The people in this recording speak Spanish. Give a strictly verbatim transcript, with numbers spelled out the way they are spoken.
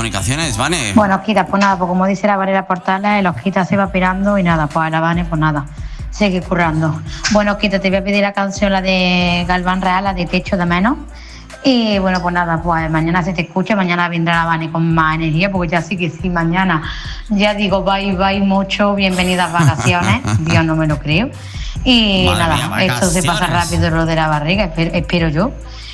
comunicaciones, Vane. Bueno, Osquita, pues nada, pues como dice la Varela Portales, el Osquita se va pirando y nada, pues a la Vane, pues nada, sigue currando. Bueno, Osquita, te voy a pedir la canción, la de Galván Real, la de Te echo de menos. Y bueno, pues nada, pues mañana se te escucha, mañana vendrá la Vane con más energía, porque ya sí que sí, mañana ya digo bye bye mucho, bienvenidas vacaciones, Dios no me lo creo. Y Madre nada, mía, esto se pasa vacaciones. rápido lo de la barriga, espero, espero yo.